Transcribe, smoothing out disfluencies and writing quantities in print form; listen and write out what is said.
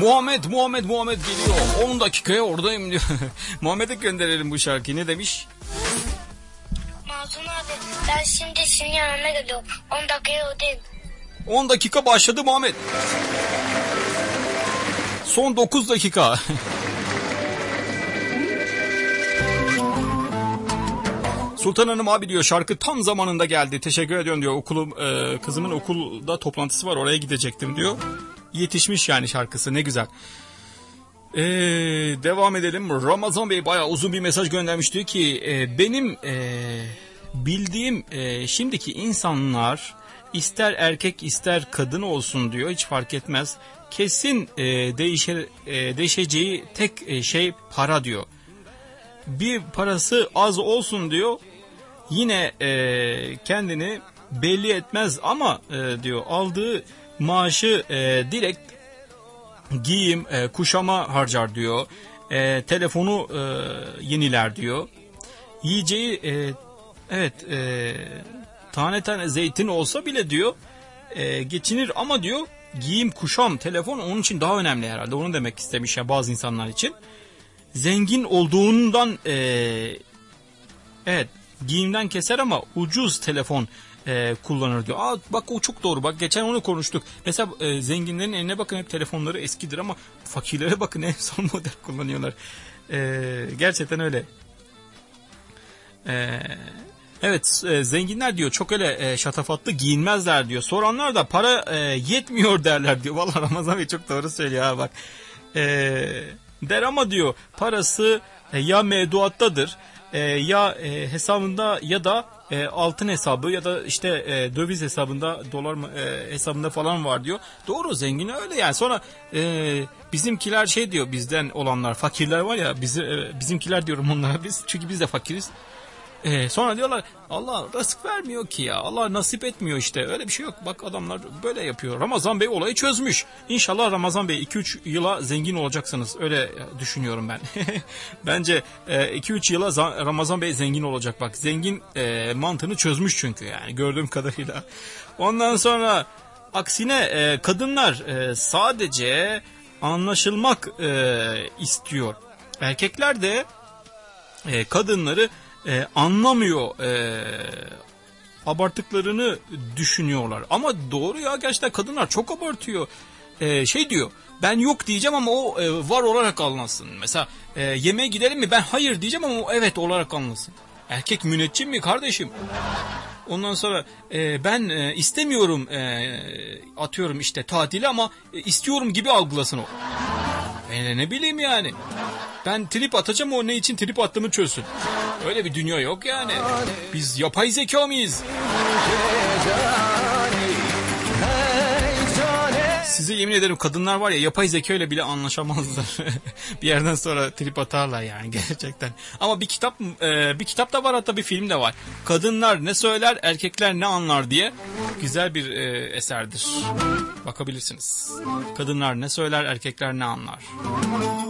Muhammed geliyor. 10 dakikaya oradayım diyor. Muhammed'e gönderelim bu şarkıyı. Ne demiş? Mazlum abi ben şimdi senin yanına geliyorum. 10 dakikaya oradayım. 10 dakika başladı Muhammed. Son 9 dakika. Sultan Hanım abi diyor şarkı tam zamanında geldi. Teşekkür ediyorum diyor. Kızımın okulda toplantısı var, oraya gidecektim diyor. Yetişmiş yani şarkısı, ne güzel. Devam edelim. Ramazan Bey bayağı uzun bir mesaj göndermiş, diyor ki benim bildiğim şimdiki insanlar ister erkek ister kadın olsun diyor, hiç fark etmez. Kesin değişeceği tek şey para diyor. Bir parası az olsun diyor, yine kendini belli etmez ama diyor aldığı maaşı direkt giyim, kuşama harcar diyor. Telefonu yeniler diyor. Yiyeceği tane tane zeytin olsa bile diyor geçinir ama diyor giyim, kuşam, telefon onun için daha önemli herhalde. Onu demek istemiş ya bazı insanlar için. Zengin olduğundan giyimden keser ama ucuz telefon kullanır diyor. Bak o çok doğru. Bak geçen onu konuştuk. Mesela zenginlerin eline bakın, hep telefonları eskidir ama fakirlere bakın hep son model kullanıyorlar. Gerçekten öyle. Evet, zenginler diyor çok öyle şatafatlı giyinmezler diyor. Soranlar da para yetmiyor derler diyor. Vallahi Ramazan Bey çok doğru söylüyor ha bak. Der ama diyor parası ya mevduattadır ya hesabında ya da altın hesabı ya da işte döviz hesabında, dolar hesabında falan var diyor. Doğru, zengin öyle yani. Sonra bizimkiler şey diyor, bizden olanlar fakirler var ya, bizimkiler diyorum onlara, biz çünkü biz de fakiriz. Sonra diyorlar Allah rızık vermiyor ki ya, Allah nasip etmiyor işte, öyle bir şey yok. Bak adamlar böyle yapıyor. Ramazan Bey olayı çözmüş. İnşallah Ramazan Bey 2-3 yıla zengin olacaksınız, öyle düşünüyorum ben. Bence 2-3 yıla Ramazan Bey zengin olacak. Bak zengin mantığını çözmüş çünkü, yani gördüğüm kadarıyla. Ondan sonra aksine kadınlar sadece anlaşılmak istiyor. Erkekler de kadınları anlamıyor, abarttıklarını düşünüyorlar. Ama doğru ya, gerçekten kadınlar çok abartıyor. Şey diyor, ben yok diyeceğim ama o var olarak anlasın. Mesela yemeğe gidelim mi, ben hayır diyeceğim ama o evet olarak anlasın. Erkek müneccim mi kardeşim? Ondan sonra ben istemiyorum atıyorum işte tatili ama istiyorum gibi algılasın o. Ne bileyim yani. Ben trip atacağım, o ne için trip attığımı çözsün. Öyle bir dünya yok yani. Biz yapay zeka mıyız? Size yemin ederim kadınlar var ya, yapay zeka ile bile anlaşamazlar. Bir yerden sonra trip atarlar yani gerçekten. Ama bir kitap da var, hatta bir film de var. Kadınlar ne söyler, erkekler ne anlar diye. Güzel bir eserdir. Bakabilirsiniz. Kadınlar ne söyler, erkekler ne anlar.